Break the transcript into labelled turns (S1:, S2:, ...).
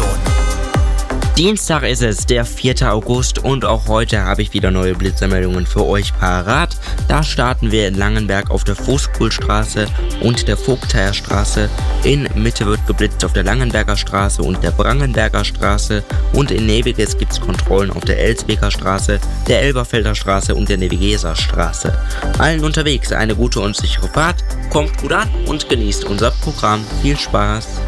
S1: Blitzmeldungen.
S2: Dienstag ist es, der 4. August und auch heute habe ich wieder neue Blitzermeldungen für euch parat. Da starten wir in Langenberg auf der Voskuhlstraße und der Vogteier Straße. In Mitte wird geblitzt auf der Langenberger Straße und der Brangenberger Straße. Und in Neviges gibt es Kontrollen auf der Elsbeker Straße, der Elberfelder Straße und der Nevigeser Straße. Allen unterwegs eine gute und sichere Fahrt, kommt gut an und genießt unser Programm. Viel Spaß!